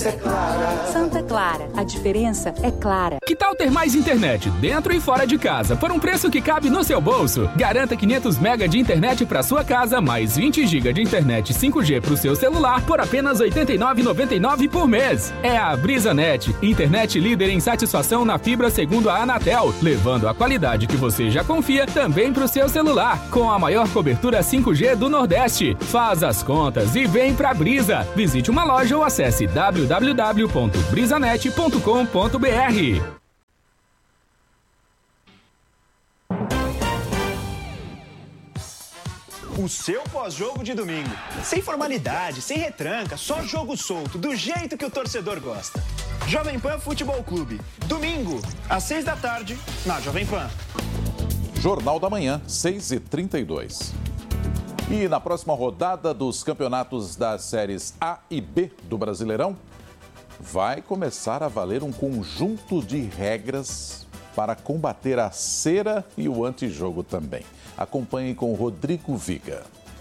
diferença é clara. Santa Clara, a diferença é clara. Que tal ter mais internet dentro e fora de casa por um preço que cabe no seu bolso? Garanta 500 MB de internet para sua casa, mais 20 GB de internet 5G para o seu celular por apenas R$ 89,99 por mês. É a BrisaNet, internet líder em satisfação na fibra segundo a Anatel, levando a qualidade que você já confia também para o seu celular, com a maior cobertura 5G do Nordeste. Faz as contas e vem pra Brisa. Visite uma loja ou acesse www.brisanet.com.br. O seu pós-jogo de domingo. Sem formalidade, sem retranca, só jogo solto, do jeito que o torcedor gosta. Jovem Pan Futebol Clube. Domingo, às 6 da tarde, na Jovem Pan. Jornal da Manhã, 6h32. E na próxima rodada dos campeonatos das séries A e B do Brasileirão, vai começar a valer um conjunto de regras para combater a cera e o antijogo também. Acompanhe com o Rodrigo Viga.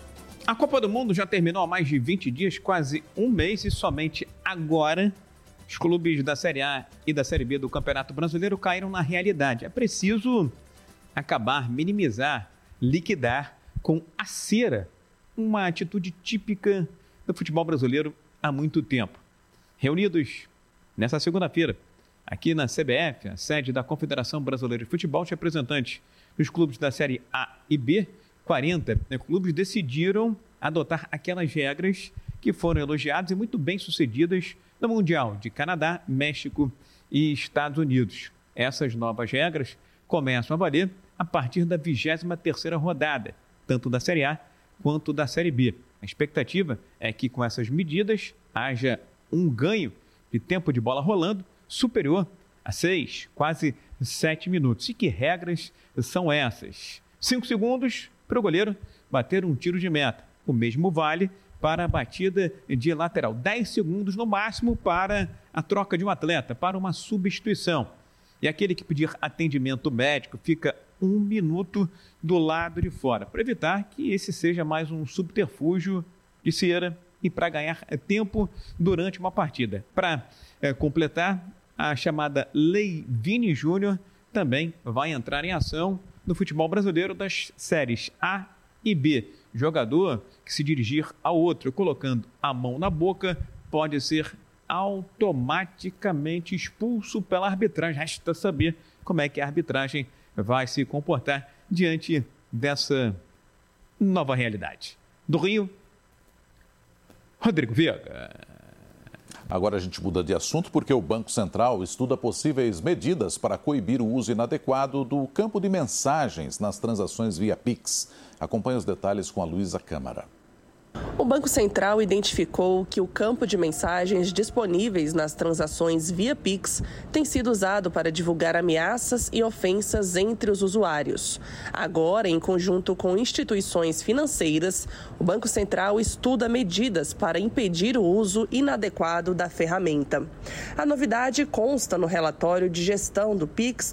A Copa do Mundo já terminou há mais de 20 dias, quase um mês, e somente agora os clubes da Série A e da Série B do Campeonato Brasileiro caíram na realidade. É preciso acabar, minimizar, liquidar com a cera, uma atitude típica do futebol brasileiro há muito tempo. Reunidos nessa segunda-feira, aqui na CBF, a sede da Confederação Brasileira de Futebol, os representantes dos clubes da Série A e B, 40 clubes decidiram adotar aquelas regras que foram elogiadas e muito bem sucedidas no Mundial de Canadá, México e Estados Unidos. Essas novas regras começam a valer a partir da 23ª rodada, tanto da Série A quanto da Série B. A expectativa é que com essas medidas haja um ganho de tempo de bola rolando superior a 6, quase 7 minutos. E que regras são essas? 5 segundos para o goleiro bater um tiro de meta. O mesmo vale para a batida de lateral. 10 segundos no máximo para a troca de um atleta, para uma substituição. E aquele que pedir atendimento médico fica 1 minuto do lado de fora, para evitar que esse seja mais um subterfúgio de cera e para ganhar tempo durante uma partida. Para completar, a chamada Lei Vini Júnior também vai entrar em ação no futebol brasileiro das séries A e B. Jogador que se dirigir ao outro colocando a mão na boca pode ser automaticamente expulso pela arbitragem. Resta saber como é que a arbitragem vai se comportar diante dessa nova realidade. Do Rio, Rodrigo Viga. Agora a gente muda de assunto porque o Banco Central estuda possíveis medidas para coibir o uso inadequado do campo de mensagens nas transações via Pix. Acompanhe os detalhes com a Luísa Câmara. O Banco Central identificou que o campo de mensagens disponíveis nas transações via Pix tem sido usado para divulgar ameaças e ofensas entre os usuários. Agora, em conjunto com instituições financeiras, o Banco Central estuda medidas para impedir o uso inadequado da ferramenta. A novidade consta no relatório de gestão do Pix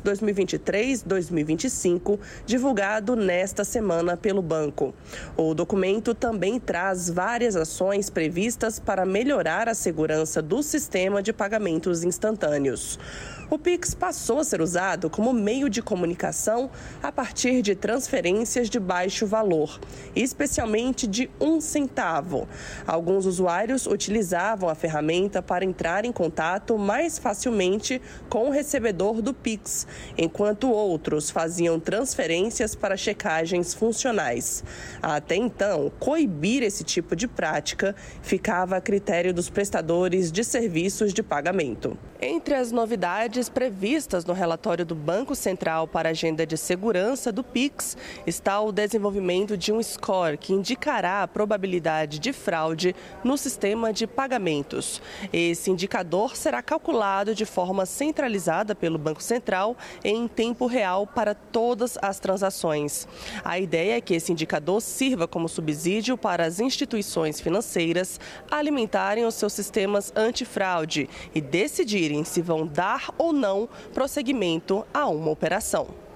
2023-2025, divulgado nesta semana pelo banco. O documento também traz várias ações previstas para melhorar a segurança do sistema de pagamentos instantâneos. O Pix passou a ser usado como meio de comunicação a partir de transferências de baixo valor, especialmente de 1 centavo. Alguns usuários utilizavam a ferramenta para entrar em contato mais facilmente com o recebedor do Pix, enquanto outros faziam transferências para checagens funcionais. Até então, coibir esse tipo de prática ficava a critério dos prestadores de serviços de pagamento. Entre as novidades previstas no relatório do Banco Central para a agenda de segurança do Pix está o desenvolvimento de um score que indicará a probabilidade de fraude no sistema de pagamentos. Esse indicador será calculado de forma centralizada pelo Banco Central em tempo real para todas as transações. A ideia é que esse indicador sirva como subsídio para as instituições financeiras alimentarem os seus sistemas antifraude e decidirem se vão dar ou não prosseguimento a uma operação.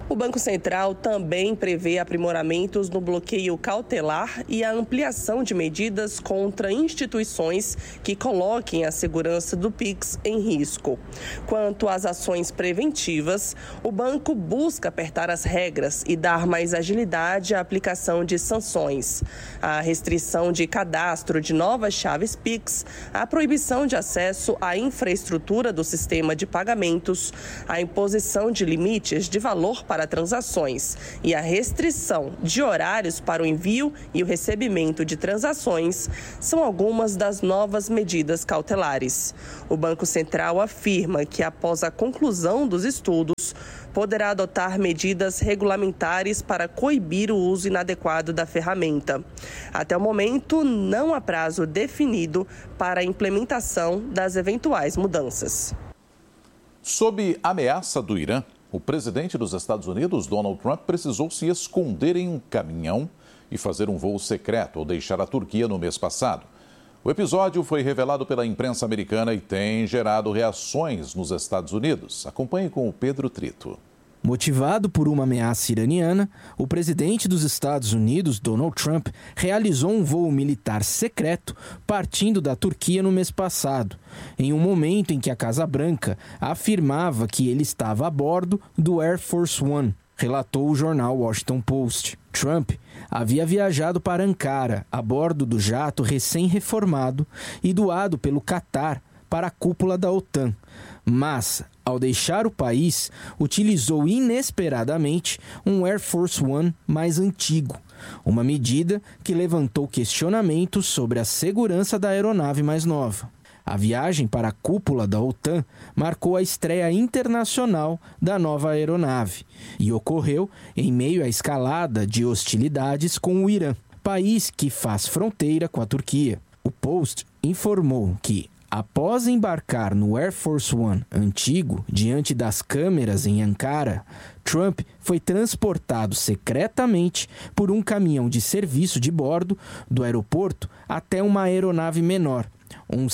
O Banco Central também prevê aprimoramentos no bloqueio cautelar e a ampliação de medidas contra instituições que coloquem a segurança do Pix em risco. Quanto às ações preventivas, o banco busca apertar as regras e dar mais agilidade à aplicação de sanções. A restrição de cadastro de novas chaves Pix, a proibição de acesso à infraestrutura do sistema de pagamentos, a imposição de limites de valor para transações e a restrição de horários para o envio e o recebimento de transações são algumas das novas medidas cautelares. O Banco Central afirma que, após a conclusão dos estudos, poderá adotar medidas regulamentares para coibir o uso inadequado da ferramenta. Até o momento, não há prazo definido para a implementação das eventuais mudanças. Sob ameaça do Irã, o presidente dos Estados Unidos, Donald Trump, precisou se esconder em um caminhão e fazer um voo secreto ao deixar a Turquia no mês passado. O episódio foi revelado pela imprensa americana e tem gerado reações nos Estados Unidos. Acompanhe com o Pedro Trito. Motivado por uma ameaça iraniana, o presidente dos Estados Unidos, Donald Trump, realizou um voo militar secreto partindo da Turquia no mês passado, em um momento em que a Casa Branca afirmava que ele estava a bordo do Air Force One, relatou o jornal Washington Post. Trump havia viajado para Ankara a bordo do jato recém-reformado e doado pelo Catar para a cúpula da OTAN, mas, ao deixar o país, utilizou inesperadamente um Air Force One mais antigo, uma medida que levantou questionamentos sobre a segurança da aeronave mais nova. A viagem para a cúpula da OTAN marcou a estreia internacional da nova aeronave e ocorreu em meio à escalada de hostilidades com o Irã, país que faz fronteira com a Turquia. O Post informou que, após embarcar no Air Force One antigo, diante das câmeras em Ankara, Trump foi transportado secretamente por um caminhão de serviço de bordo do aeroporto até uma aeronave menor, um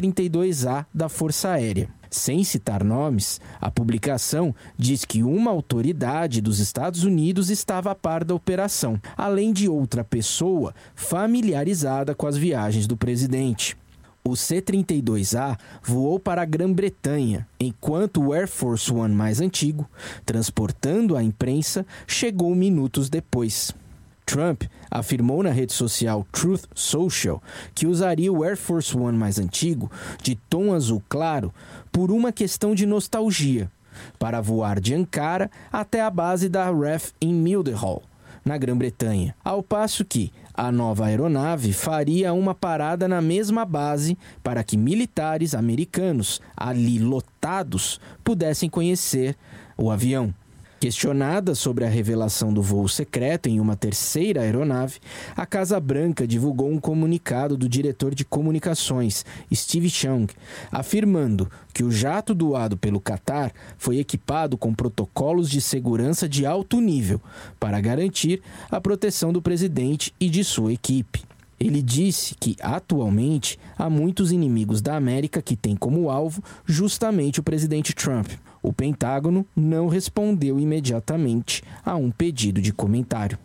C-32A da Força Aérea. Sem citar nomes, a publicação diz que uma autoridade dos Estados Unidos estava a par da operação, além de outra pessoa familiarizada com as viagens do presidente. O C-32A voou para a Grã-Bretanha, enquanto o Air Force One mais antigo, transportando a imprensa, chegou minutos depois. Trump afirmou na rede social Truth Social que usaria o Air Force One mais antigo, de tom azul claro, por uma questão de nostalgia, para voar de Ankara até a base da RAF em Mildenhall, na Grã-Bretanha, ao passo que a nova aeronave faria uma parada na mesma base para que militares americanos, ali lotados, pudessem conhecer o avião. Questionada sobre a revelação do voo secreto em uma terceira aeronave, a Casa Branca divulgou um comunicado do diretor de comunicações, Steve Chung, afirmando que o jato doado pelo Catar foi equipado com protocolos de segurança de alto nível para garantir a proteção do presidente e de sua equipe. Ele disse que, atualmente, há muitos inimigos da América que têm como alvo justamente o presidente Trump. O Pentágono não respondeu imediatamente a um pedido de comentário.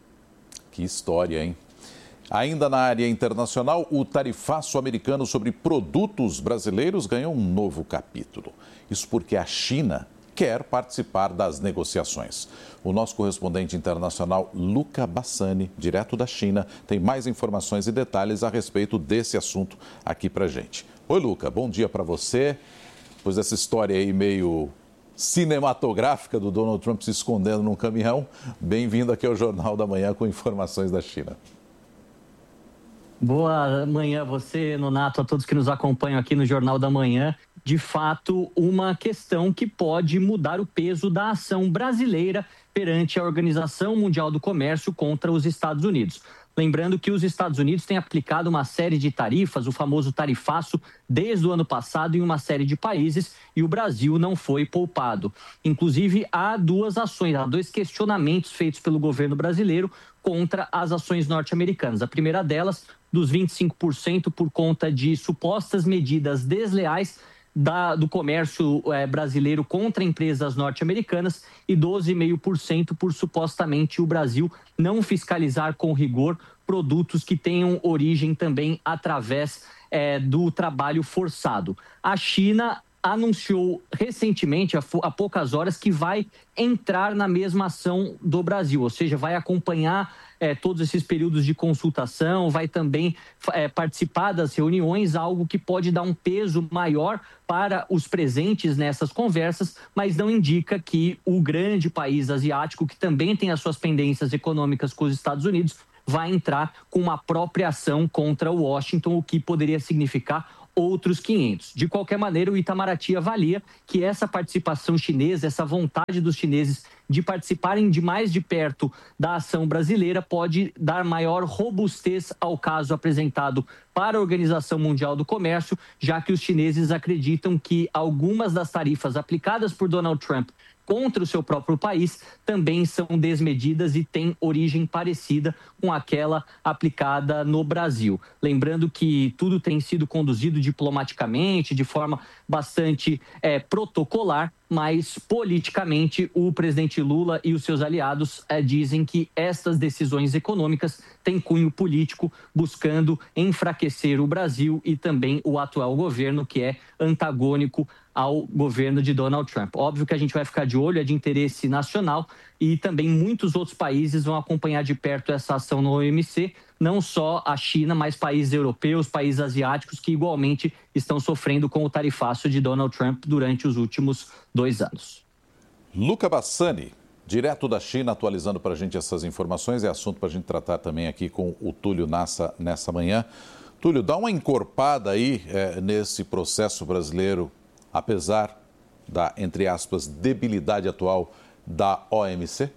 Que história, hein? Ainda na área internacional, o tarifaço americano sobre produtos brasileiros ganhou um novo capítulo. Isso porque a China quer participar das negociações. O nosso correspondente internacional, Luca Bassani, direto da China, tem mais informações e detalhes a respeito desse assunto aqui pra gente. Oi, Luca, bom dia para você. Depois dessa história aí meio cinematográfica do Donald Trump se escondendo num caminhão, bem-vindo aqui ao Jornal da Manhã com informações da China. Boa manhã a você, Nonato, a todos que nos acompanham aqui no Jornal da Manhã. De fato, uma questão que pode mudar o peso da ação brasileira perante a Organização Mundial do Comércio contra os Estados Unidos. Lembrando que os Estados Unidos têm aplicado uma série de tarifas, o famoso tarifaço, desde o ano passado em uma série de países e o Brasil não foi poupado. Inclusive, há duas ações, há dois questionamentos feitos pelo governo brasileiro contra as ações norte-americanas. A primeira delas, dos 25% por conta de supostas medidas desleais do comércio brasileiro contra empresas norte-americanas e 12,5% por supostamente o Brasil não fiscalizar com rigor produtos que tenham origem também através do trabalho forçado. A China anunciou recentemente, há poucas horas, que vai entrar na mesma ação do Brasil, ou seja, vai acompanhar todos esses períodos de consultação, vai também participar das reuniões, algo que pode dar um peso maior para os presentes nessas conversas, mas não indica que o grande país asiático, que também tem as suas pendências econômicas com os Estados Unidos, vai entrar com uma própria ação contra Washington, o que poderia significar outros 500. De qualquer maneira, o Itamaraty avalia que essa participação chinesa, essa vontade dos chineses de participarem de mais de perto da ação brasileira pode dar maior robustez ao caso apresentado para a Organização Mundial do Comércio, já que os chineses acreditam que algumas das tarifas aplicadas por Donald Trump contra o seu próprio país também são desmedidas e têm origem parecida com aquela aplicada no Brasil. Lembrando que tudo tem sido conduzido diplomaticamente, de forma bastante protocolar, mas politicamente o presidente Lula e os seus aliados dizem que estas decisões econômicas têm cunho político, buscando enfraquecer o Brasil e também o atual governo, que é antagônico ao governo de Donald Trump. Óbvio que a gente vai ficar de olho, é de interesse nacional, e também muitos outros países vão acompanhar de perto essa ação no OMC, não só a China, mas países europeus, países asiáticos que igualmente estão sofrendo com o tarifaço de Donald Trump durante os últimos 2 anos. Luca Bassani, direto da China, atualizando para a gente essas informações. É assunto para a gente tratar também aqui com o Túlio Nassa nessa manhã. Túlio, dá uma encorpada aí nesse processo brasileiro, apesar da, entre aspas, debilidade atual da OMC?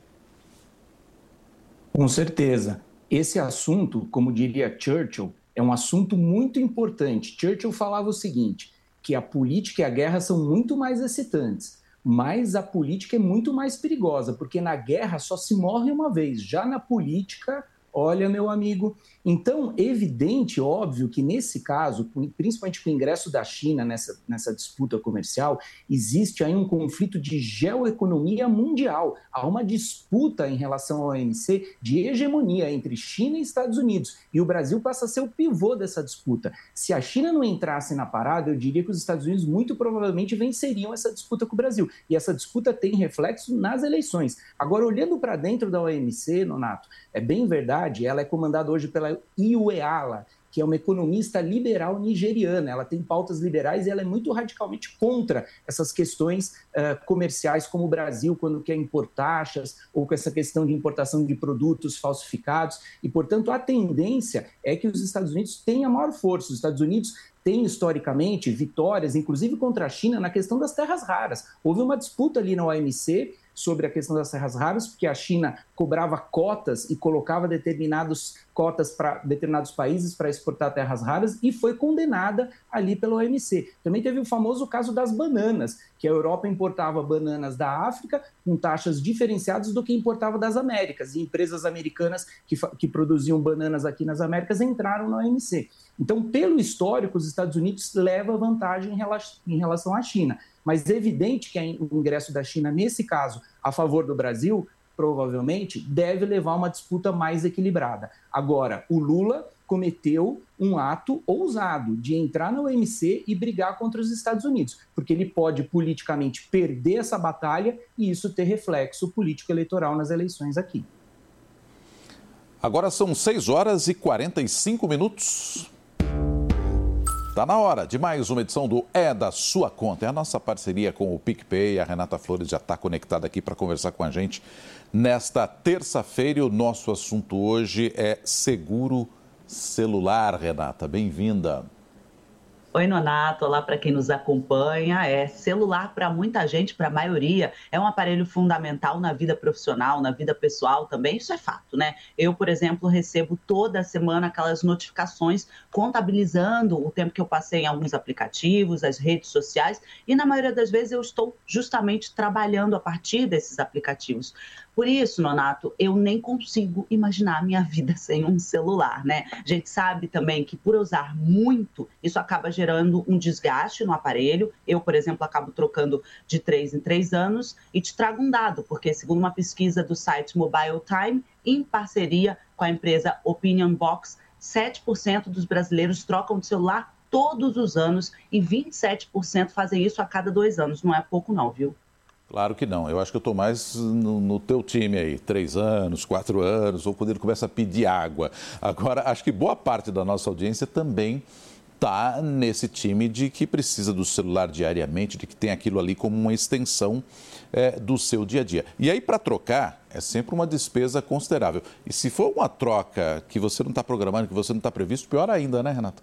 Com certeza. Esse assunto, como diria Churchill, é um assunto muito importante. Churchill falava o seguinte, que a política e a guerra são muito mais excitantes, mas a política é muito mais perigosa, porque na guerra só se morre uma vez, já na política, olha, meu amigo. Então, evidente, óbvio, que nesse caso, principalmente com o ingresso da China nessa disputa comercial, existe aí um conflito de geoeconomia mundial. Há uma disputa em relação ao OMC de hegemonia entre China e Estados Unidos. E o Brasil passa a ser o pivô dessa disputa. Se a China não entrasse na parada, eu diria que os Estados Unidos muito provavelmente venceriam essa disputa com o Brasil. E essa disputa tem reflexo nas eleições. Agora, olhando para dentro da OMC, Nonato, é bem verdade, ela é comandada hoje pela Iweala, que é uma economista liberal nigeriana. Ela tem pautas liberais e ela é muito radicalmente contra essas questões comerciais, como o Brasil, quando quer impor taxas, ou com essa questão de importação de produtos falsificados. E, portanto, a tendência é que os Estados Unidos tenham a maior força. Os Estados Unidos têm, historicamente, vitórias, inclusive contra a China, na questão das terras raras. Houve uma disputa ali na OMC sobre a questão das terras raras, porque a China cobrava cotas e colocava determinadas cotas para determinados países para exportar terras raras e foi condenada ali pela OMC. Também teve o famoso caso das bananas, que a Europa importava bananas da África com taxas diferenciadas do que importava das Américas, e empresas americanas que produziam bananas aqui nas Américas entraram na OMC. Então, pelo histórico, os Estados Unidos levam vantagem em relação à China. Mas é evidente que o ingresso da China, nesse caso, a favor do Brasil, provavelmente, deve levar a uma disputa mais equilibrada. Agora, o Lula cometeu um ato ousado de entrar na OMC e brigar contra os Estados Unidos, porque ele pode politicamente perder essa batalha e isso ter reflexo político-eleitoral nas eleições aqui. Agora são 6h45. Está na hora de mais uma edição do É da Sua Conta. É a nossa parceria com o PicPay. A Renata Flores já está conectada aqui para conversar com a gente nesta terça-feira. E o nosso assunto hoje é seguro celular. Renata, bem-vinda. Oi, Nonato. Olá para quem nos acompanha. Celular para muita gente, para a maioria, é um aparelho fundamental na vida profissional, na vida pessoal também. Isso é fato, né? Eu, por exemplo, recebo toda semana aquelas notificações contabilizando o tempo que eu passei em alguns aplicativos, as redes sociais, e na maioria das vezes eu estou justamente trabalhando a partir desses aplicativos. Por isso, Nonato, eu nem consigo imaginar a minha vida sem um celular, né? A gente sabe também que por usar muito, isso acaba gerando um desgaste no aparelho. Eu, por exemplo, acabo trocando de 3 em 3 anos e te trago um dado, porque segundo uma pesquisa do site Mobile Time, em parceria com a empresa Opinion Box, 7% dos brasileiros trocam de celular todos os anos e 27% fazem isso a cada 2 anos. Não é pouco não, viu? Claro que não. Eu acho que eu estou mais no teu time aí, 3 anos, 4 anos, ou quando ele começa a pedir água. Agora, acho que boa parte da nossa audiência também está nesse time de que precisa do celular diariamente, de que tem aquilo ali como uma extensão do seu dia a dia. E aí, para trocar, é sempre uma despesa considerável. E se for uma troca que você não está programando, que você não está previsto, pior ainda, né, Renata?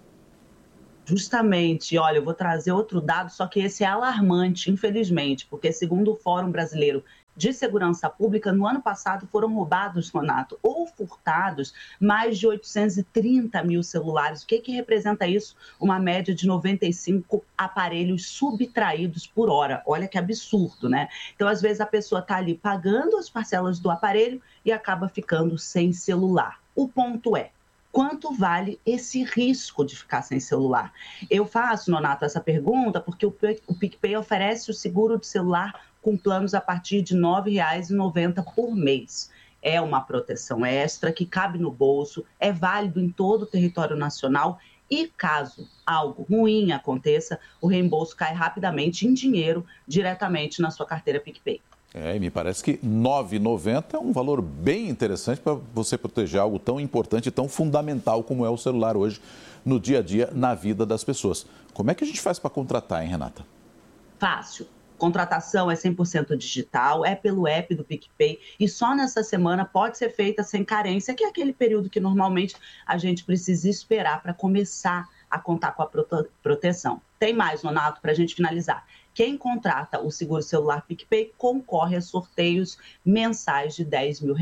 Justamente, olha, eu vou trazer outro dado, só que esse é alarmante, infelizmente, porque segundo o Fórum Brasileiro de Segurança Pública, no ano passado foram roubados, Renato, ou furtados mais de 830 mil celulares. O que representa isso? Uma média de 95 aparelhos subtraídos por hora. Olha que absurdo, né? Então, às vezes, a pessoa está ali pagando as parcelas do aparelho e acaba ficando sem celular. O ponto é, quanto vale esse risco de ficar sem celular? Eu faço, Nonato, essa pergunta porque o PicPay oferece o seguro de celular com planos a partir de R$ 9,90 por mês. É uma proteção extra que cabe no bolso, é válido em todo o território nacional e, caso algo ruim aconteça, o reembolso cai rapidamente em dinheiro diretamente na sua carteira PicPay. E me parece que R$ 9,90 é um valor bem interessante para você proteger algo tão importante e tão fundamental como é o celular hoje no dia a dia, na vida das pessoas. Como é que a gente faz para contratar, hein, Renata? Fácil. Contratação é 100% digital, é pelo app do PicPay e só nessa semana pode ser feita sem carência, que é aquele período que normalmente a gente precisa esperar para começar a contar com a proteção. Tem mais, Nonato, para a gente finalizar. Quem contrata o seguro celular PicPay concorre a sorteios mensais de R$10 mil.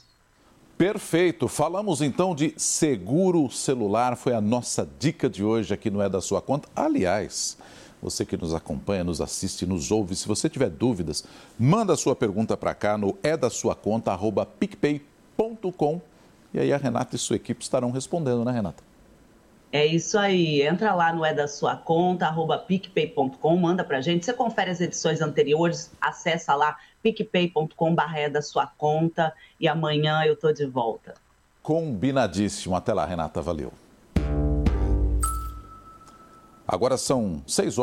Perfeito. Falamos então de seguro celular. Foi a nossa dica de hoje aqui no É da Sua Conta. Aliás, você que nos acompanha, nos assiste, nos ouve, se você tiver dúvidas, manda a sua pergunta para cá no edasuaconta@picpay.com e aí a Renata e sua equipe estarão respondendo, né, Renata? É isso aí, entra lá no edasuaconta@picpay.com, manda pra gente, você confere as edições anteriores, acessa lá picpay.com/edasuaconta e amanhã eu tô de volta. Combinadíssimo, até lá, Renata, valeu. Agora são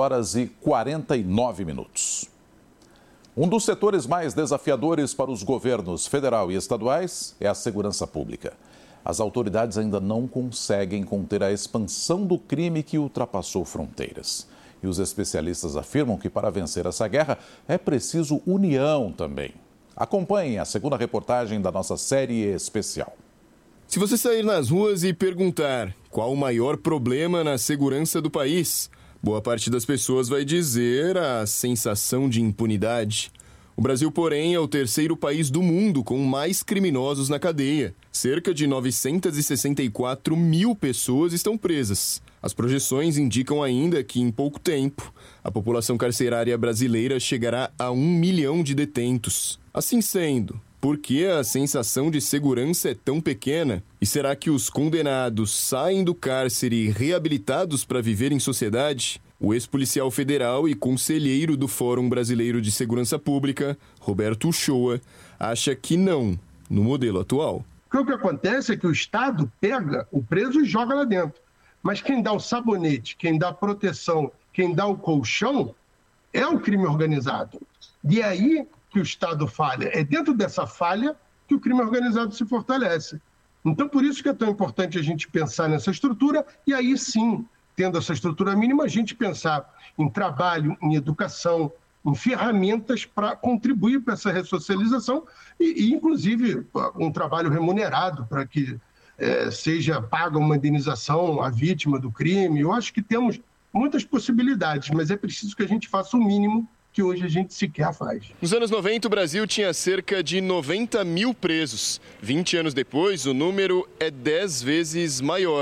6h49. Um dos setores mais desafiadores para os governos federal e estaduais é a segurança pública. As autoridades ainda não conseguem conter a expansão do crime que ultrapassou fronteiras. E os especialistas afirmam que para vencer essa guerra é preciso união também. Acompanhem a segunda reportagem da nossa série especial. Se você sair nas ruas e perguntar qual o maior problema na segurança do país, boa parte das pessoas vai dizer a sensação de impunidade. O Brasil, porém, é o terceiro país do mundo com mais criminosos na cadeia. Cerca de 964 mil pessoas estão presas. As projeções indicam ainda que, em pouco tempo, a população carcerária brasileira chegará a 1 milhão de detentos. Assim sendo, por que a sensação de segurança é tão pequena? E será que os condenados saem do cárcere reabilitados para viver em sociedade? O ex-policial federal e conselheiro do Fórum Brasileiro de Segurança Pública, Roberto Uchoa, acha que não, no modelo atual. Porque o que acontece é que o Estado pega o preso e joga lá dentro. Mas quem dá o sabonete, quem dá a proteção, quem dá o colchão, é o crime organizado. E é aí que o Estado falha. É dentro dessa falha que o crime organizado se fortalece. Então, por isso que é tão importante a gente pensar nessa estrutura e aí sim, tendo essa estrutura mínima, a gente pensar em trabalho, em educação, em ferramentas para contribuir para essa ressocialização e, inclusive, um trabalho remunerado para que seja paga uma indenização à vítima do crime. Eu acho que temos muitas possibilidades, mas é preciso que a gente faça o mínimo que hoje a gente sequer faz. Nos anos 90, o Brasil tinha cerca de 90 mil presos. 20 anos depois, o número é 10 vezes maior.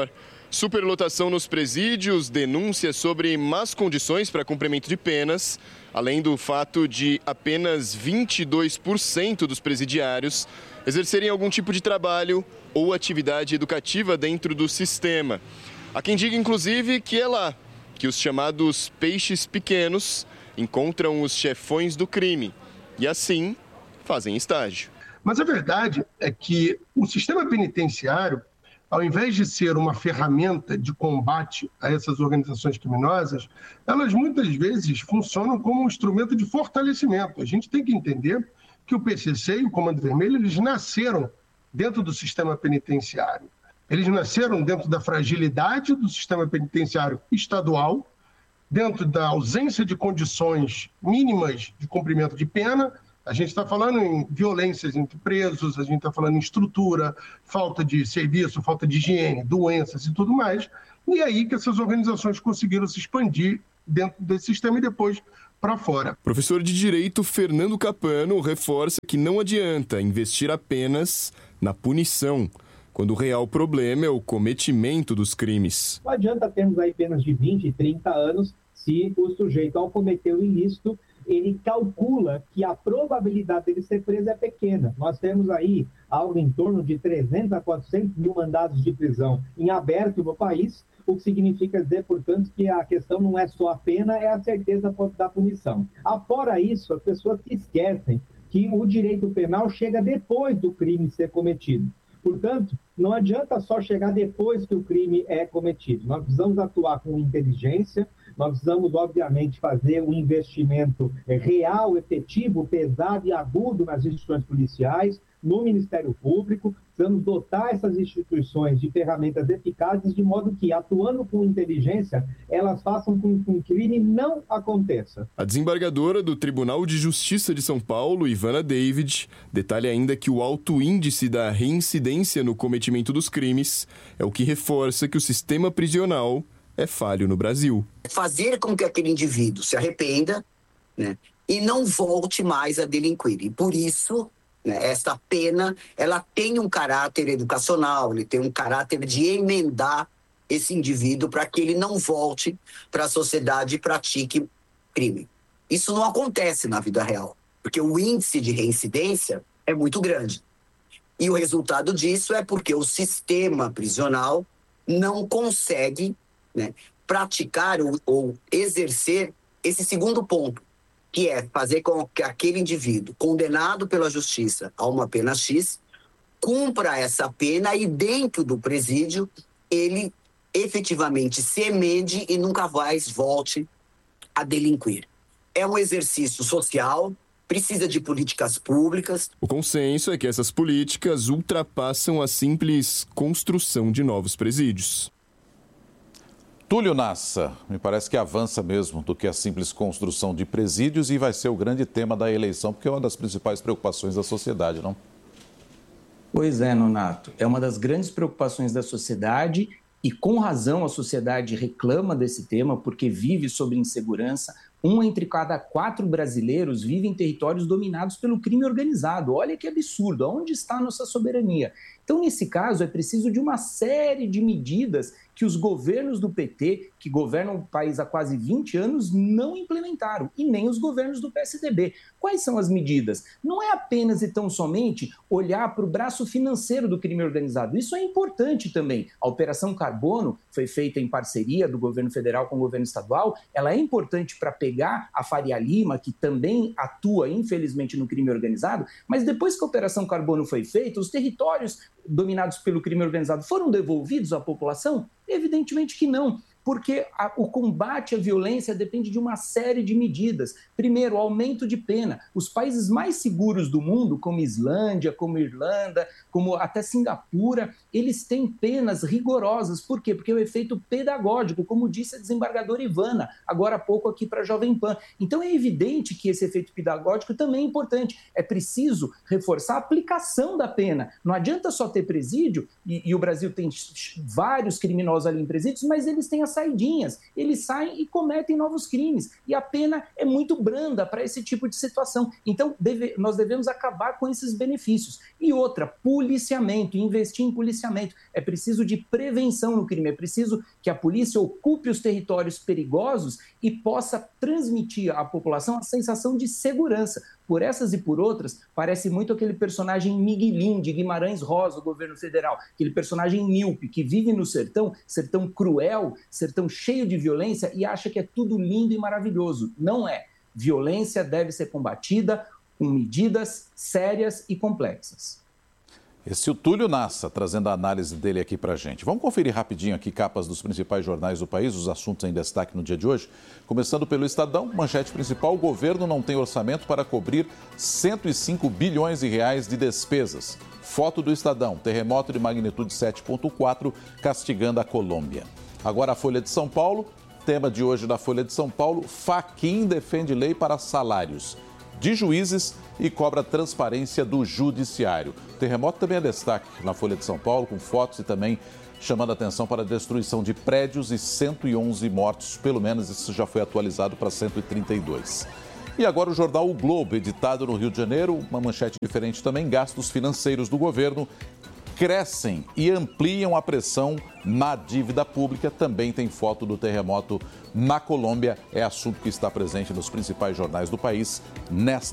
Superlotação nos presídios, denúncias sobre más condições para cumprimento de penas, além do fato de apenas 22% dos presidiários exercerem algum tipo de trabalho ou atividade educativa dentro do sistema. Há quem diga, inclusive, que é lá que os chamados peixes pequenos encontram os chefões do crime e, assim, fazem estágio. Mas a verdade é que o sistema penitenciário, ao invés de ser uma ferramenta de combate a essas organizações criminosas, elas muitas vezes funcionam como um instrumento de fortalecimento. A gente tem que entender que o PCC e o Comando Vermelho, eles nasceram dentro do sistema penitenciário. Eles nasceram dentro da fragilidade do sistema penitenciário estadual, dentro da ausência de condições mínimas de cumprimento de pena. A gente está falando em violências entre presos, a gente está falando em estrutura, falta de serviço, falta de higiene, doenças e tudo mais. E é aí que essas organizações conseguiram se expandir dentro desse sistema e depois para fora. Professor de Direito Fernando Capano reforça que não adianta investir apenas na punição, quando o real problema é o cometimento dos crimes. Não adianta termos aí penas de 20, 30 anos se o sujeito, ao cometer o ilícito, ele calcula que a probabilidade dele ser preso é pequena. Nós temos aí algo em torno de 300 a 400 mil mandados de prisão em aberto no país, o que significa dizer, portanto, que a questão não é só a pena, é a certeza da punição. Afora isso, as pessoas se esquecem que o direito penal chega depois do crime ser cometido. Portanto, não adianta só chegar depois que o crime é cometido. Nós precisamos atuar com inteligência, nós precisamos, obviamente, fazer um investimento real, efetivo, pesado e agudo nas instituições policiais, no Ministério Público. Precisamos dotar essas instituições de ferramentas eficazes, de modo que, atuando com inteligência, elas façam com que um crime não aconteça. A desembargadora do Tribunal de Justiça de São Paulo, Ivana David, detalha ainda que o alto índice da reincidência no cometimento dos crimes é o que reforça que o sistema prisional é falho no Brasil. Fazer com que aquele indivíduo se arrependa, né, e não volte mais a delinquir. E por isso, esta pena, ela tem um caráter educacional, ele tem um caráter de emendar esse indivíduo para que ele não volte para a sociedade e pratique crime. Isso não acontece na vida real, porque o índice de reincidência é muito grande. E o resultado disso é porque o sistema prisional não consegue, praticar ou exercer esse segundo ponto, que é fazer com que aquele indivíduo condenado pela justiça a uma pena X cumpra essa pena e dentro do presídio ele efetivamente se emende e nunca mais volte a delinquir. É um exercício social, precisa de políticas públicas. O consenso é que essas políticas ultrapassam a simples construção de novos presídios. Túlio Nassa, me parece que avança mesmo do que a simples construção de presídios e vai ser o grande tema da eleição, porque é uma das principais preocupações da sociedade, não? Pois é, Nonato. É uma das grandes preocupações da sociedade e, com razão, a sociedade reclama desse tema porque vive sob insegurança. 1 entre cada 4 brasileiros vive em territórios dominados pelo crime organizado. Olha que absurdo, aonde está a nossa soberania? Então, nesse caso, é preciso de uma série de medidas que os governos do PT, que governam o país há quase 20 anos, não implementaram, e nem os governos do PSDB. Quais são as medidas? Não é apenas e tão somente olhar para o braço financeiro do crime organizado. Isso é importante também. A Operação Carbono foi feita em parceria do governo federal com o governo estadual. Ela é importante para pegar a Faria Lima, que também atua, infelizmente, no crime organizado, mas depois que a Operação Carbono foi feita, os territórios dominados pelo crime organizado foram devolvidos à população? Evidentemente que não, porque o combate à violência depende de uma série de medidas. Primeiro, o aumento de pena. Os países mais seguros do mundo, como Islândia, como Irlanda, como até Singapura, eles têm penas rigorosas. Por quê? Porque é o efeito pedagógico, como disse a desembargadora Ivana, agora há pouco aqui para a Jovem Pan. Então é evidente que esse efeito pedagógico também é importante. É preciso reforçar a aplicação da pena. Não adianta só ter presídio, e o Brasil tem vários criminosos ali em presídios, mas eles têm essa saidinhas. Eles saem e cometem novos crimes. E a pena é muito branda para esse tipo de situação. Então, nós devemos acabar com esses benefícios. E outra, policiamento, investir em policiamento. É preciso de prevenção no crime, é preciso que a polícia ocupe os territórios perigosos e possa transmitir à população a sensação de segurança. Por essas e por outras, parece muito aquele personagem Miguelinho de Guimarães Rosa, do governo federal, aquele personagem míope que vive no sertão, sertão cruel, sertão cheio de violência e acha que é tudo lindo e maravilhoso. Não é. Violência deve ser combatida com medidas sérias e complexas. Esse é o Túlio Nassa, trazendo a análise dele aqui para a gente. Vamos conferir rapidinho aqui capas dos principais jornais do país, os assuntos em destaque no dia de hoje. Começando pelo Estadão, manchete principal: o governo não tem orçamento para cobrir 105 bilhões de reais de despesas. Foto do Estadão, terremoto de magnitude 7,4 castigando a Colômbia. Agora a Folha de São Paulo, tema de hoje da Folha de São Paulo: Fachin defende lei para salários de juízes e cobra transparência do judiciário. O terremoto também é destaque na Folha de São Paulo, com fotos e também chamando a atenção para a destruição de prédios e 111 mortos, pelo menos isso já foi atualizado para 132. E agora o jornal O Globo, editado no Rio de Janeiro, uma manchete diferente também: gastos financeiros do governo crescem e ampliam a pressão na dívida pública. Também tem foto do terremoto na Colômbia. É assunto que está presente nos principais jornais do país